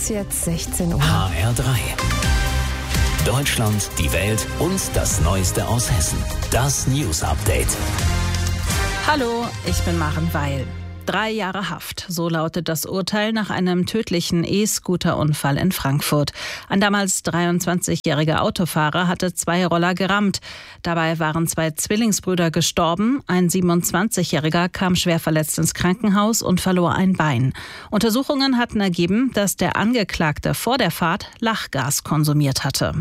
Jetzt 16 Uhr. HR3. Deutschland, die Welt und das Neueste aus Hessen. Das News Update. Hallo, ich bin Maren Weil. 3 Jahre Haft, so lautet das Urteil nach einem tödlichen E-Scooter-Unfall in Frankfurt. Ein damals 23-jähriger Autofahrer hatte 2 Roller gerammt. Dabei waren 2 Zwillingsbrüder gestorben. Ein 27-jähriger kam schwer verletzt ins Krankenhaus und verlor ein Bein. Untersuchungen hatten ergeben, dass der Angeklagte vor der Fahrt Lachgas konsumiert hatte.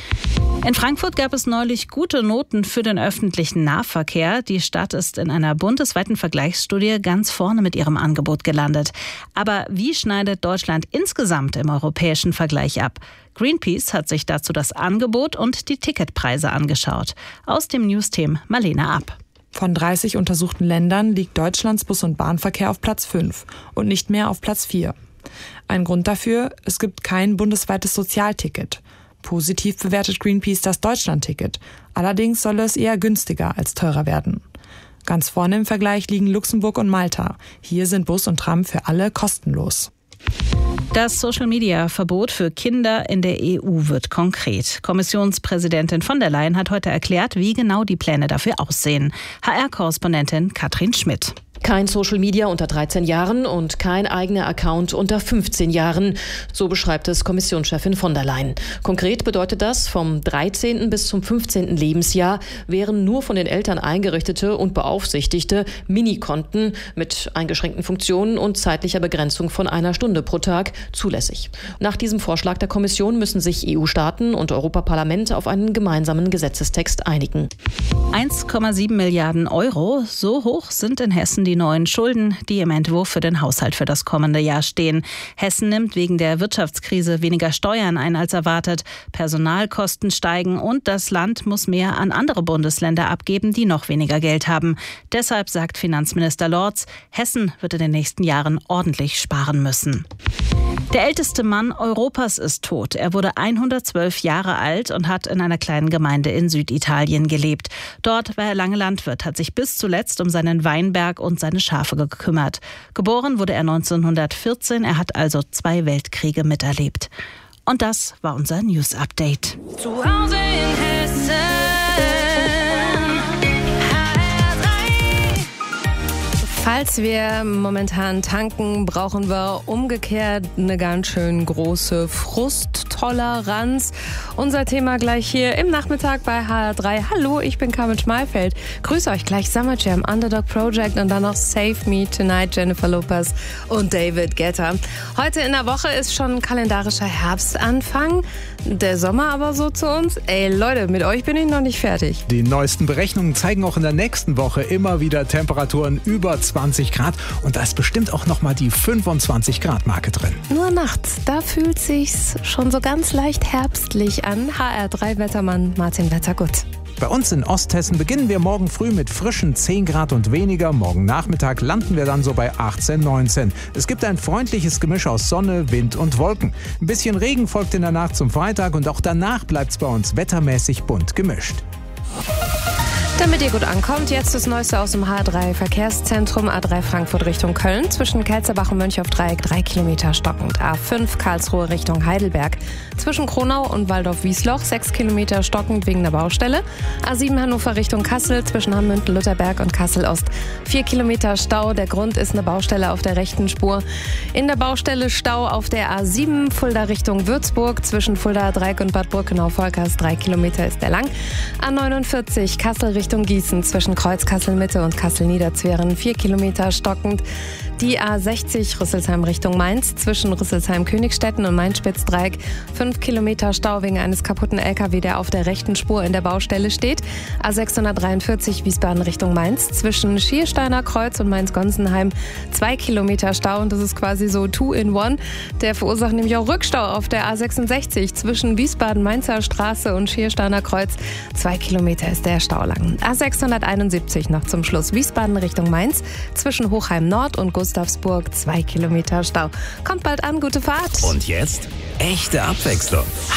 In Frankfurt gab es neulich gute Noten für den öffentlichen Nahverkehr. Die Stadt ist in einer bundesweiten Vergleichsstudie ganz vorne mit ihrem Angebot gelandet. Aber wie schneidet Deutschland insgesamt im europäischen Vergleich ab? Greenpeace hat sich dazu das Angebot und die Ticketpreise angeschaut. Aus dem News-Team Marlene Ab. Von 30 untersuchten Ländern liegt Deutschlands Bus- und Bahnverkehr auf Platz 5 und nicht mehr auf Platz 4. Ein Grund dafür: es gibt kein bundesweites Sozialticket. Positiv bewertet Greenpeace das Deutschland-Ticket. Allerdings soll es eher günstiger als teurer werden. Ganz vorne im Vergleich liegen Luxemburg und Malta. Hier sind Bus und Tram für alle kostenlos. Das Social-Media-Verbot für Kinder in der EU wird konkret. Kommissionspräsidentin von der Leyen hat heute erklärt, wie genau die Pläne dafür aussehen. HR-Korrespondentin Katrin Schmidt. Kein Social Media unter 13 Jahren und kein eigener Account unter 15 Jahren. So beschreibt es Kommissionschefin von der Leyen. Konkret bedeutet das, vom 13. bis zum 15. Lebensjahr wären nur von den Eltern eingerichtete und beaufsichtigte Minikonten mit eingeschränkten Funktionen und zeitlicher Begrenzung von 1 Stunde pro Tag zulässig. Nach diesem Vorschlag der Kommission müssen sich EU-Staaten und Europaparlament auf einen gemeinsamen Gesetzestext einigen. 1,7 Milliarden Euro, so hoch sind in Hessen die neuen Schulden, die im Entwurf für den Haushalt für das kommende Jahr stehen. Hessen nimmt wegen der Wirtschaftskrise weniger Steuern ein als erwartet. Personalkosten steigen und das Land muss mehr an andere Bundesländer abgeben, die noch weniger Geld haben. Deshalb sagt Finanzminister Lorz, Hessen wird in den nächsten Jahren ordentlich sparen müssen. Der älteste Mann Europas ist tot. Er wurde 112 Jahre alt und hat in einer kleinen Gemeinde in Süditalien gelebt. Dort war er lange Landwirt, hat sich bis zuletzt um seinen Weinberg und seine Schafe gekümmert. Geboren wurde er 1914, er hat also 2 Weltkriege miterlebt. Und das war unser News-Update. Zu Hause in Hessen. Falls wir momentan tanken, brauchen wir umgekehrt eine ganz schön große Frusttoleranz. Unser Thema gleich hier im Nachmittag bei HR3. Hallo, ich bin Carmen Schmalfeld. Grüße euch gleich Summer Jam, Underdog Project und dann noch Save Me Tonight, Jennifer Lopez und David Guetta. Heute in der Woche ist schon kalendarischer Herbstanfang. Der Sommer aber so zu uns. Ey Leute, mit euch bin ich noch nicht fertig. Die neuesten Berechnungen zeigen auch in der nächsten Woche immer wieder Temperaturen über 20 Grad und da ist bestimmt auch nochmal die 25 Grad Marke drin. Nur nachts, da fühlt sich's schon so ganz leicht herbstlich an. HR3-Wettermann Martin Wettergut. Bei uns in Osthessen beginnen wir morgen früh mit frischen 10 Grad und weniger. Morgen Nachmittag landen wir dann so bei 18, 19. Es gibt ein freundliches Gemisch aus Sonne, Wind und Wolken. Ein bisschen Regen folgt in der Nacht zum Freitag und auch danach bleibt's bei uns wettermäßig bunt gemischt. Damit ihr gut ankommt, jetzt das Neueste aus dem HR3 Verkehrszentrum. A3 Frankfurt Richtung Köln, zwischen Kelzerbach und Mönchhofdreieck 3 Kilometer stockend. A5 Karlsruhe Richtung Heidelberg, zwischen Kronau und Waldorf-Wiesloch 6 Kilometer stockend wegen der Baustelle. A7 Hannover Richtung Kassel, zwischen Hammünden-Lutherberg und Kassel-Ost 4 Kilometer Stau. Der Grund ist eine Baustelle auf der rechten Spur. In der Baustelle Stau auf der A7 Fulda Richtung Würzburg, zwischen Fulda-Dreieck und Bad Brückenau-Volkers 3 Kilometer ist der lang. A49 Kassel Richtung Gießen, zwischen Kreuz Kassel-Mitte und Kassel-Niederzweren 4 Kilometer stockend. Die A60 Rüsselsheim Richtung Mainz, zwischen Rüsselsheim-Königstetten und Mainz-Spitzdreieck 5 Kilometer Stau wegen eines kaputten LKW, der auf der rechten Spur in der Baustelle steht. A643 Wiesbaden Richtung Mainz, zwischen Schiersteiner Kreuz und Mainz-Gonsenheim 2 Kilometer Stau und das ist quasi so 2-in-1. Der verursacht nämlich auch Rückstau auf der A66 zwischen Wiesbaden-Mainzer Straße und Schiersteiner Kreuz. 2 Kilometer ist der Stau lang. A671 noch zum Schluss Wiesbaden Richtung Mainz, zwischen Hochheim Nord und Gustavsburg 2 Kilometer Stau. Kommt bald an, gute Fahrt. Und jetzt echte Abwechslung.